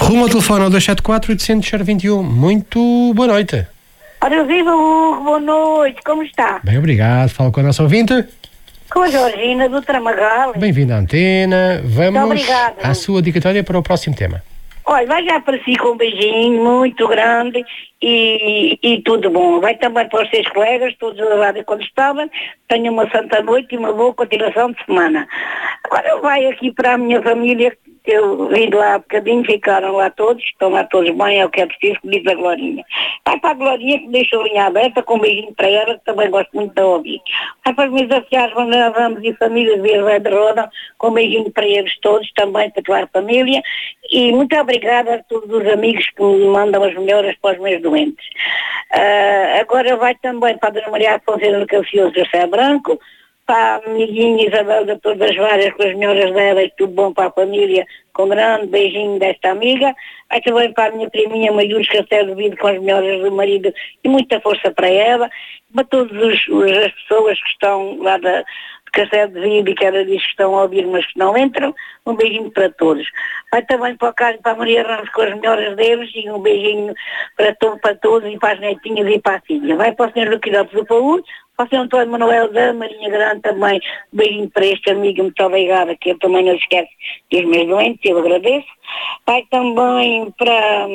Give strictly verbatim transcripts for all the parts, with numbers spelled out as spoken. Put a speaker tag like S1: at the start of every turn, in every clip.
S1: Rumo ao telefone ao dois sete quatro, oito zero zero, dois um. Muito boa noite.
S2: Ora, viva Hugo, boa noite, como está?
S1: Bem, obrigado. Falo com a nossa ouvinte.
S2: Com a Georgina do Tramagal.
S1: Bem-vindo à antena. Vamos
S2: obrigada.
S1: à sua dicatória para o próximo tema.
S2: Olha, vai já para si com um beijinho muito grande e, e tudo bom. Vai também para os seus colegas, todos lá de quando estavam. Tenha uma santa noite e uma boa continuação de semana. Agora vai aqui para a minha família. Eu vim de lá há bocadinho, ficaram lá todos, estão lá todos bem, é o que é preciso, que diz a Glorinha. Vai para a Glorinha, que deixou a linha aberta, com um beijinho para ela, que também gosto muito de ouvir. Vai para os meus associados, Ramos e famílias de Via de Roda, com um beijinho para eles todos, também para a tua família. E muito obrigada a todos os amigos que me mandam as melhoras para os meus doentes. Uh, agora vai também para a Dona Maria Afonso do Cafioso José Branco, para a amiguinha Isabel de todas as várias, com as melhoras dela e tudo bom para a família, com um grande beijinho desta amiga. Vai também para a minha priminha Maiusca Céu Vindo, com as melhoras do marido e muita força para ela. Para todas as pessoas que estão lá da Castelo de Vida e que ela diz que estão a ouvir, mas que não entram, um beijinho para todos. Vai também para o Carlos e para a Maria Ramos com as melhoras deles e um beijinho para, to para todos e para as netinhas e para a filha. Vai para o senhor Luquidotes do Paúl, para o senhor Antônio Manuel da Marinha Grande também, um beijinho para este amigo, muito obrigada, que eu também não esqueço dos meus doentes, eu agradeço. Vai também para,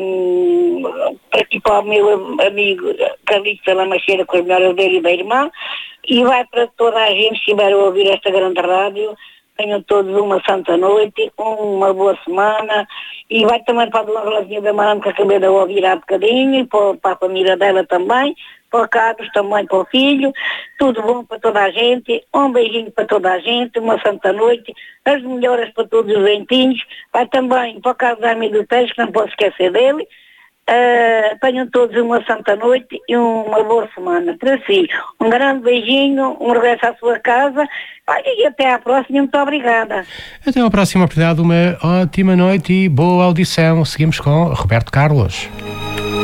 S2: para aqui para o meu amigo Carlito Lamacheira com as melhoras dele e da irmã, e vai para toda a gente que estiver a ouvir esta grande rádio. Tenham todos uma santa noite, uma boa semana, e vai também para a Dona Rosinha da Marante, que acabei de ouvir há bocadinho, e para, para a família dela também, para o Carlos também, para o filho, tudo bom para toda a gente, um beijinho para toda a gente, uma santa noite, as melhoras para todos os ventinhos, vai também para o Carlos da Amigo do Peixe, que não posso esquecer dele. Uh, tenham todos uma santa noite e uma boa semana para si. Um grande beijinho, um regresso à sua casa e até à próxima. Muito obrigada.
S1: Até à próxima oportunidade, uma ótima noite e boa audição. Seguimos com Roberto Carlos.